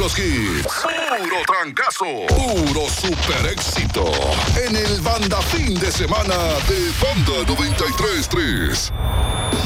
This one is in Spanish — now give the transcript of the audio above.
puros hits, puro trancazo, puro super éxito. En el Banda Fin de Semana de Banda 93.3.